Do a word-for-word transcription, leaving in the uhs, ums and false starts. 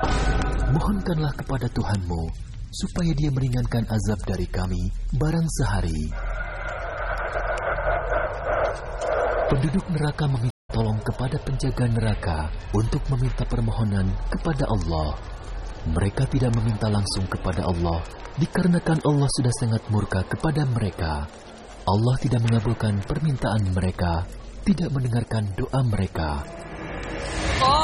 Mohonkanlah kepada Tuhanmu, supaya Dia meringankan azab dari kami barang sehari. Penduduk neraka meminta tolong kepada penjaga neraka untuk meminta permohonan kepada Allah. Mereka tidak meminta langsung kepada Allah, dikarenakan Allah sudah sangat murka kepada mereka. Allah tidak mengabulkan permintaan mereka, tidak mendengarkan doa mereka.